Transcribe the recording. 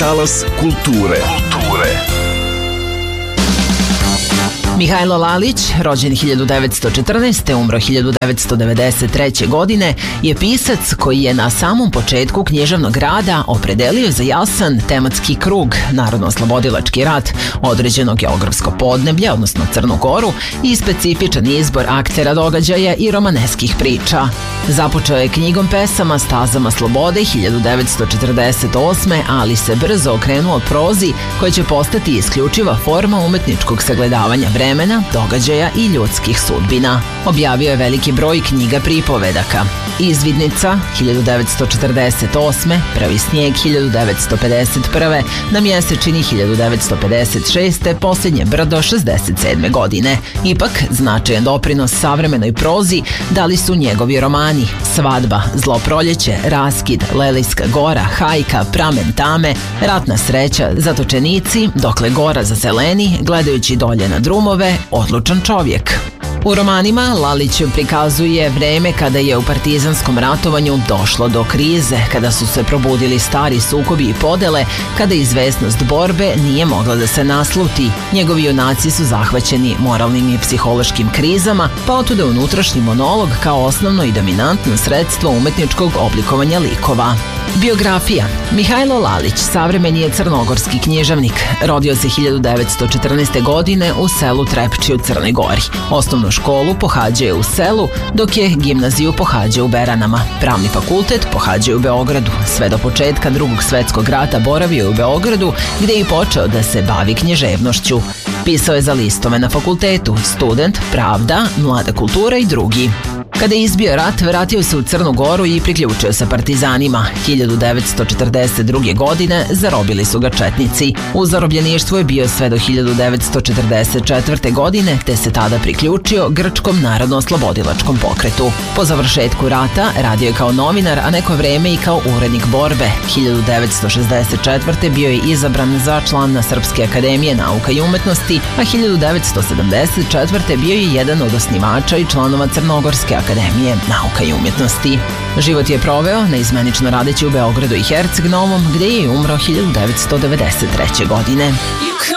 Talas kulture. Mihajlo Lalić, rođen 1914. umro 1993. godine, je pisac koji je na samom početku književnog rada opredelio za jasan tematski krug, narodno-oslobodilački rat, određeno geografsko podneblje, odnosno Crnu Goru, i specifičan izbor aktera događaja i romaneskih priča. Započeo je knjigom pesama Stazama slobode 1948. ali se brzo okrenuo prozi koja će postati isključiva forma umetničkog sagledavanja vremena, događaja i ljudskih sudbina. Objavio je veliki broj knjiga pripovedaka. Izvidnica 1948. Prvi snijeg 1951. Na mjesečini 1956. Posljednje brdo 67. godine. Ipak, značajan doprinos savremenoj prozi dali su njegovi romani Svadba, Zlo proljeće, Raskid, Lelijska gora, Hajka, Pramen tame, Ratna sreća, Zatočenici, Dokle gora zazeleni, Gledajući dolje na drumove, Odlučan čovjek. U romanima Lalić prikazuje vreme kada je u partizanskom ratovanju došlo do krize, kada su se probudili stari sukobi i podele, kada izvesnost borbe nije mogla da se nasluti. Njegovi junaci su zahvaćeni moralnim i psihološkim krizama, pa otuda unutrašnji monolog kao osnovno i dominantno sredstvo umetničkog oblikovanja likova. Biografija. Mihajlo Lalić savremeni je crnogorski književnik. Rodio se 1914. godine u selu Trepči u Crnoj Gori. Osnovnu školu pohađao je u selu, dok je gimnaziju pohađao u Beranama. Pravni fakultet pohađao je u Beogradu. Sve do početka Drugog svetskog rata boravio je u Beogradu, gde je i počeo da se bavi književnošću. Pisao je za listove na fakultetu, Student, Pravda, Mlada kultura i drugi. Kada je izbio rat, vratio se u Crnu Goru i priključio se partizanima. 1942. godine zarobili su ga četnici. U zarobljeništvu je bio sve do 1944. godine, te se tada priključio Grčkom narodno-oslobodilačkom pokretu. Po završetku rata radio je kao novinar, a neko vreme i kao urednik borbe. 1964. bio je izabran za člana Srpske akademije nauka i umetnosti, a 1974. bio je jedan od osnivača i članova Crnogorske akademije nauka i umjetnosti. Život je proveo neizmenično radeći u Beogradu i Herceg Novom, gde je umro 1993. godine.